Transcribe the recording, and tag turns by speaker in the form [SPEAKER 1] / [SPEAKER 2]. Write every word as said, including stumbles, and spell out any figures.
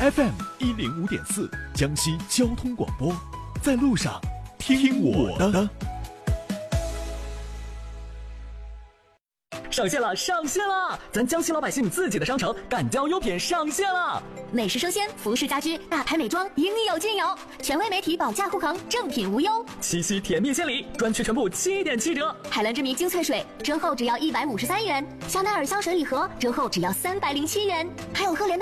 [SPEAKER 1] F M 一零五点四，江西交通广播，在路上听我的。
[SPEAKER 2] 上线了，上线了！咱江西老百姓自己的商城敢交优品上线了，
[SPEAKER 3] 美食生鲜、服饰家居、大牌美妆，应有尽有。权威媒体保价护航，正品无忧。
[SPEAKER 2] 七夕甜蜜献礼，专区全部七点七折。
[SPEAKER 3] 海蓝之谜精粹水折后只要一百五十三元，香奈儿香水礼盒折后只要三百零七元，还有赫莲的